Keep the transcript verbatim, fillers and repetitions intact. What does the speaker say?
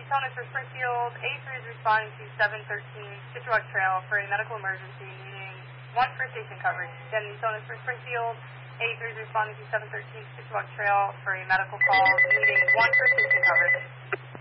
Eaton is for Springfield. A three is responding to seven thirteen Scituate Trail for a medical emergency needing one first station coverage. Again, Eaton is for Springfield. A three is responding to seven thirteen Scituate Trail for a medical call needing one first station coverage.